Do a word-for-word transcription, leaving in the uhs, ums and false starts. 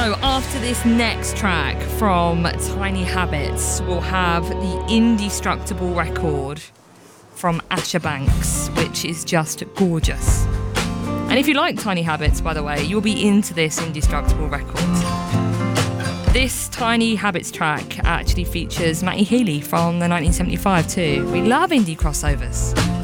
So after this next track from Tiny Habits, we'll have the Indestructible record from Asher Banks, which is just gorgeous. And if you like Tiny Habits, by the way, you'll be into this Indestructible record. This Tiny Habits track actually features Matty Healy from the nineteen seventy-five too. We love indie crossovers.